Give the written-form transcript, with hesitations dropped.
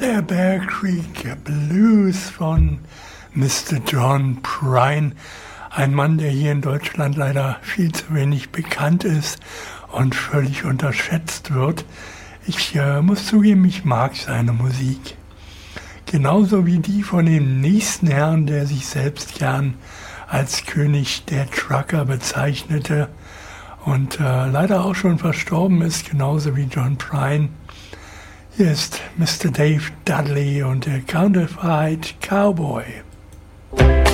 Der Bear Creek Blues von Mr. John Prine, ein Mann, der hier in Deutschland leider viel zu wenig bekannt ist und völlig unterschätzt wird. Ich muss zugeben, ich mag seine Musik. Genauso wie die von dem nächsten Herrn, der sich selbst gern als König der Trucker bezeichnete und leider auch schon verstorben ist, genauso wie John Prine. Hier ist Mr. Dave Dudley und der Counterfeit Cowboy.